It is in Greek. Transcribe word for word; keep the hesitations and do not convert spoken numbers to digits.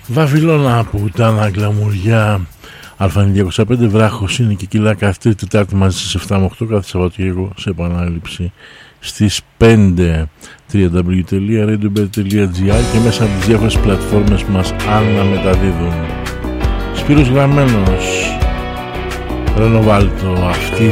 Βαβυλώνα, πουτάνα, γκλαμουριά. Α διακόσια πέντε βράχος είναι και κιλά κάθε τρίτη Τετάρτη μαζί στις επτά με οκτώ κάθε Σαββατοκύριακο σε επανάληψη στις πέντε. double-u double-u double-u τελεία radio bed τελεία gr και μέσα από τις διάφορες πλατφόρμες που μας αναμεταδίδουν. Σπύρος Γραμμένος, Ρενοβάλτο, αυτή